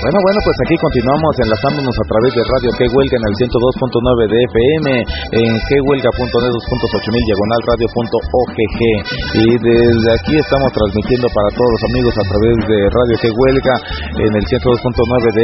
Bueno, pues aquí continuamos enlazándonos a través de Radio Que Huelga en el 102.9 de FM, en quehuelga.net 2.8000 diagonal radio.ogg, y desde aquí estamos transmitiendo para todos los amigos a través de Radio Que Huelga en el 102.9 de